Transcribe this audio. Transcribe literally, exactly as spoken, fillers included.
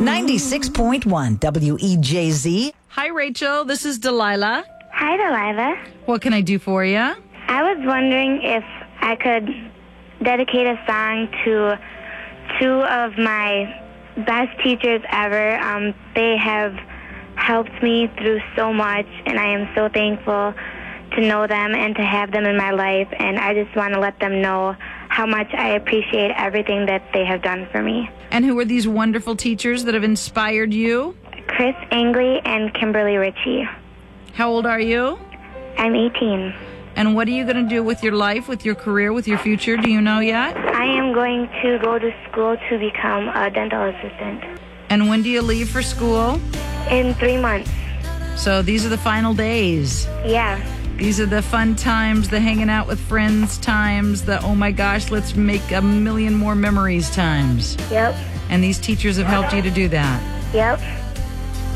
ninety-six point one W E J Z. Hi, Rachel. This is Delilah. Hi, Delilah. What can I do for you? I was wondering if I could dedicate a song to two of my best teachers ever. Um, they have helped me through so much, and I am so thankful to know them and to have them in my life. And I just want to let them know how much I appreciate everything that they have done for me. And who are these wonderful teachers that have inspired you? Chris Angley and Kimberly Ritchie. How old are you? I'm eighteen. And what are you going to do with your life, with your career, with your future? Do you know yet? I am going to go to school to become a dental assistant. And when do you leave for school? In three months. So these are the final days. Yeah. These are the fun times, the hanging out with friends times, the oh my gosh, let's make a million more memories times. Yep. And these teachers have helped you to do that. Yep.